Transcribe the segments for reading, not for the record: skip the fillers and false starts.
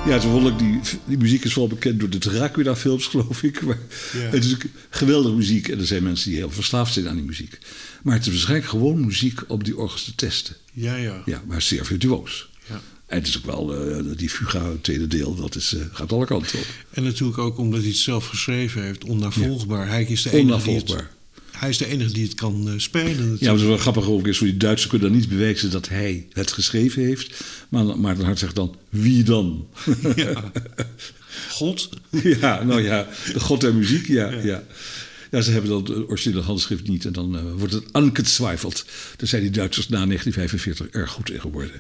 Ja, toevallig, die muziek is vooral bekend door de Dracula-films, geloof ik. Maar het is geweldige muziek. En er zijn mensen die heel verslaafd zijn aan die muziek. Maar het is waarschijnlijk gewoon muziek om die orgels te testen. Ja. Ja, maar zeer virtuoos. Ja. En het is ook wel, die fuga, het tweede deel, dat is, gaat alle kanten op. En natuurlijk ook omdat hij het zelf geschreven heeft, onnavolgbaar. Ja. Hij is de enige die het kan spelen. Natuurlijk. Ja, maar het is wel grappig ook is, hoe die Duitsers kunnen dan niet bewijzen dat hij het geschreven heeft. Maar Maarten Hart zegt dan, wie dan? Ja. God? Ja, nou ja, de god der muziek, ja. Ja, ze hebben dan het originele handschrift niet en dan wordt het angezweifeld. Daar zijn die Duitsers na 1945 erg goed in geworden.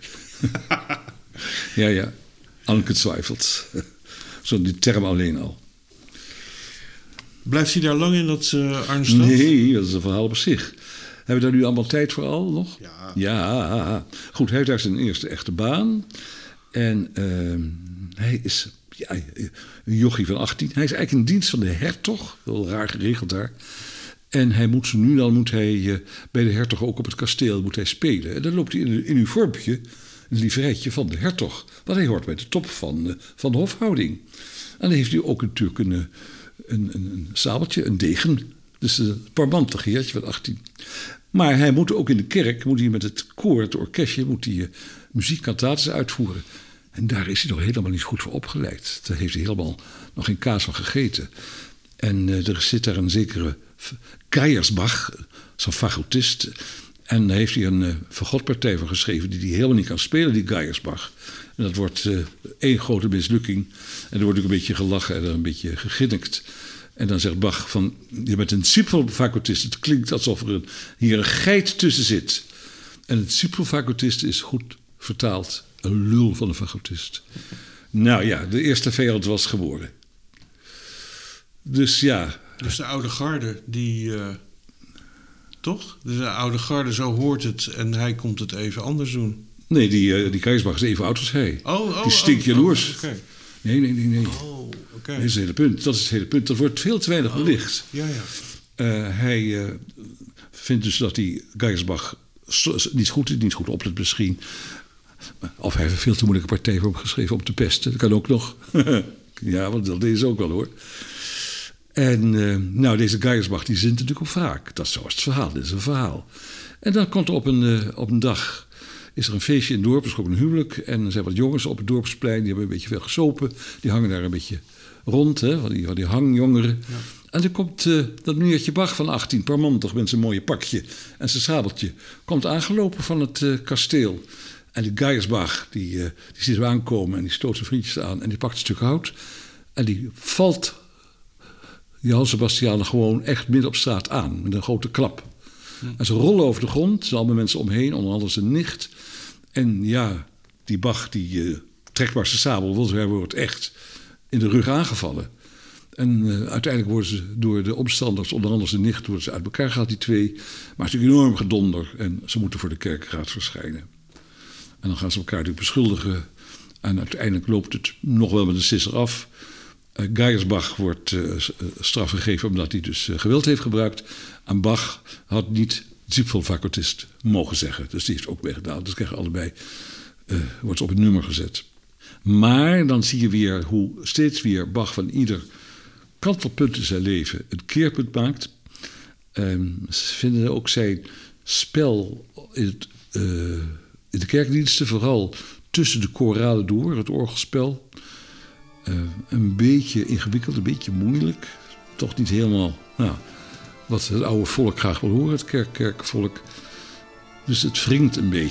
Ja, angezweifeld. Zo die term alleen al. Blijft hij daar lang in, dat Arnstad? Nee, dat is een verhaal op zich. Hebben we daar nu allemaal tijd voor al nog? Ja. Goed, hij heeft daar zijn eerste echte baan. En hij is een jochie van 18. Hij is eigenlijk in dienst van de hertog. Wel raar geregeld daar. En hij moet bij de hertog ook op het kasteel moet hij spelen. En dan loopt hij in een uniformpje, een livreitje van de hertog. Want hij hoort bij de top van de hofhouding. En dan heeft hij ook natuurlijk een sabeltje, een degen. Dus een parmantig heertje van 18. Maar hij moet ook in de kerk, moet hij met het koor, het orkestje, moet hij muziekkantates uitvoeren. En daar is hij nog helemaal niet goed voor opgeleid. Daar heeft hij helemaal nog geen kaas van gegeten. En er zit daar een zekere Geiersbach, zo'n fagotist. En daar heeft hij een fagotpartij van geschreven die hij helemaal niet kan spelen, die Geiersbach. En dat wordt één grote mislukking. En er wordt ook een beetje gelachen en een beetje gegrinnikt. En dan zegt Bach van, je bent een subfagotist. Het klinkt alsof er hier een geit tussen zit. En een subfagotist is goed vertaald een lul van een fagotist. Nou ja, de eerste vijand was geboren. Dus ja. Dus de oude garde, die... toch? Dus de oude garde, zo hoort het. En hij komt het even anders doen. Nee, die Geiersbach is even oud als hij. Die stinkt jaloers. Okay. Nee. Oh, oké. Dat is het hele punt. Dat wordt veel te weinig belicht. Ja. Hij vindt dus dat die Geiersbach niet goed oplet misschien. Of hij heeft een veel te moeilijke partij voor hem geschreven om te pesten. Dat kan ook nog. Ja, want dat deed ze ook wel hoor. En deze Geiersbach die zint natuurlijk op wraak. Dat is zoals het verhaal. Dit is een verhaal. En dan komt er op een dag... is er een feestje in het dorp, is ook een huwelijk. En er zijn wat jongens op het dorpsplein, die hebben een beetje veel gesopen. Die hangen daar een beetje rond, hè, van die hangjongeren. Ja. En dan komt dat meneertje Bach van 18, parmantig met zijn mooie pakje en zijn sabeltje, komt aangelopen van het kasteel. En die Geiersbach, die ziet hem aankomen en die stoot zijn vriendjes aan en die pakt een stuk hout. En die valt Johann Sebastian gewoon echt midden op straat aan, met een grote klap. En ze rollen over de grond, er zijn allemaal mensen omheen, onder andere zijn nicht. En ja, die Bach, die trekt maar zijn sabel, want hij wordt echt in de rug aangevallen. En uiteindelijk worden ze door de omstanders, onder andere zijn nicht, worden ze uit elkaar gehaald, die twee. Maar het is een enorm gedonder en ze moeten voor de kerkraad verschijnen. En dan gaan ze elkaar natuurlijk beschuldigen. En uiteindelijk loopt het nog wel met een sisser af. Geiersbach wordt straf gegeven omdat hij dus geweld heeft gebruikt. En Bach had niet Zipfelfagotist mogen zeggen. Dus die heeft ook meegedaan. Dus krijgen allebei, wordt ze op het nummer gezet. Maar dan zie je weer hoe steeds weer Bach van ieder kantelpunt in zijn leven een keerpunt maakt. Ze vinden ook zijn spel in de kerkdiensten, vooral tussen de koralen door, het orgelspel, een beetje ingewikkeld, een beetje moeilijk. Toch niet helemaal wat het oude volk graag wil horen, het kerkvolk. Dus het wringt een beetje.